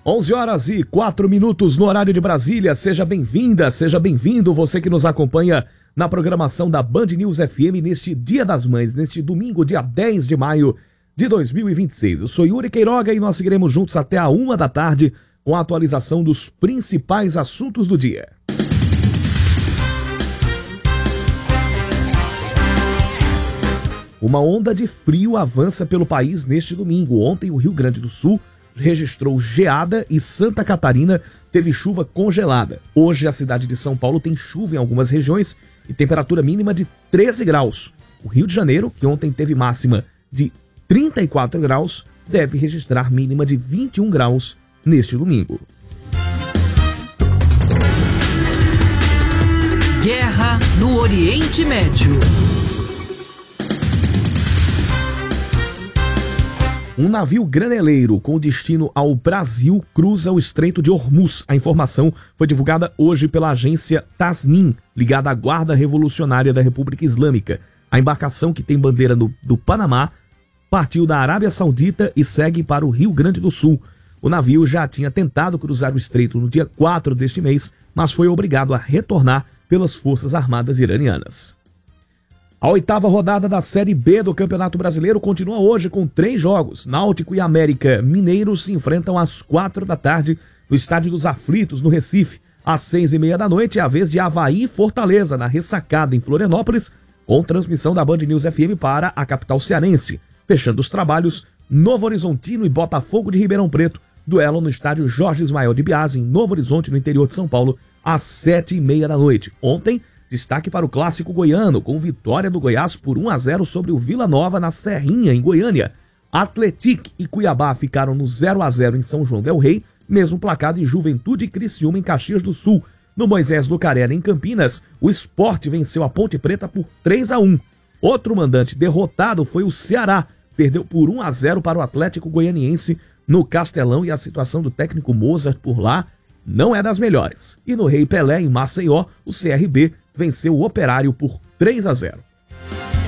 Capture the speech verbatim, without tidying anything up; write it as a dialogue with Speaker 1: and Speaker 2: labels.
Speaker 1: onze horas e quatro minutos no horário de Brasília. Seja bem-vinda, seja bem-vindo você que nos acompanha na programação da Band News F M neste Dia das Mães, neste domingo, dia dez de maio de dois mil e vinte e seis. Eu sou Yuri Queiroga e nós seguiremos juntos até a uma da tarde com a atualização dos principais assuntos do dia. Uma onda de frio avança pelo país neste domingo. Ontem, o Rio Grande do Sul registrou geada e Santa Catarina teve chuva congelada. Hoje, a cidade de São Paulo tem chuva em algumas regiões e temperatura mínima de treze graus. O Rio de Janeiro, que ontem teve máxima de trinta e quatro graus, deve registrar mínima de vinte e um graus neste domingo.
Speaker 2: Guerra no Oriente Médio.
Speaker 1: Um navio graneleiro com destino ao Brasil cruza o Estreito de Hormuz. A informação foi divulgada hoje pela agência Tasnim, ligada à Guarda Revolucionária da República Islâmica. A embarcação, que tem bandeira do, do Panamá, partiu da Arábia Saudita e segue para o Rio Grande do Sul. O navio já tinha tentado cruzar o estreito no dia quatro deste mês, mas foi obrigado a retornar pelas Forças Armadas iranianas. A oitava rodada da Série B do Campeonato Brasileiro continua hoje com três jogos. Náutico e América Mineiro se enfrentam às quatro da tarde no Estádio dos Aflitos, no Recife. Às seis e meia da noite é a vez de Avaí e Fortaleza, na Ressacada, em Florianópolis, com transmissão da Band News F M para a capital cearense. Fechando os trabalhos, Novo Horizontino e Botafogo de Ribeirão Preto, duelo no Estádio Jorge Ismael de Biase, em Novo Horizonte, no interior de São Paulo, às sete e meia da noite. Ontem, destaque para o clássico goiano, com vitória do Goiás por um a zero sobre o Vila Nova na Serrinha, em Goiânia. Atlético e Cuiabá ficaram no zero a zero em São João del Rei, mesmo placar de Juventude e Criciúma em Caxias do Sul. No Moisés Lucarelli, em Campinas, o Sport venceu a Ponte Preta por três a um. Outro mandante derrotado foi o Ceará, perdeu por um a zero para o Atlético Goianiense no Castelão, e a situação do técnico Mozart por lá não é das melhores. E no Rei Pelé, em Maceió, o C R B venceu o Operário por três a zero.